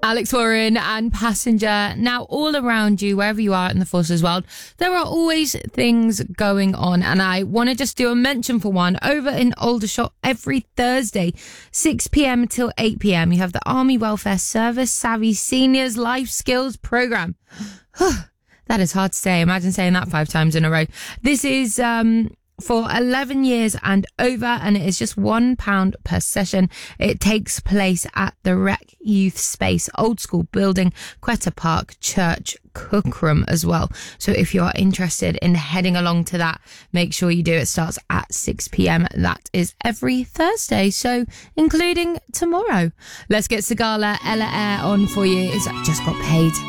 Alex Warren and Passenger. Now, all around you, wherever you are in the Forces world, there are always things going on. And I want to just do a mention for one. Over in Aldershot, every Thursday, 6 p.m. till 8 p.m, you have the Army Welfare Service Savvy Seniors Life Skills Programme. That is hard to say. Imagine saying that 5 times in a row. This is for 11 years and over, and it is just £1 per session. It takes place at the Rec Youth Space, Old School Building, Quetta Park, Church, Cookram as well. So if you are interested in heading along to that, make sure you do. It starts at 6 p.m. That is every Thursday, so including tomorrow. Let's get Sigala Ella Air on for you. It's Just Got Paid.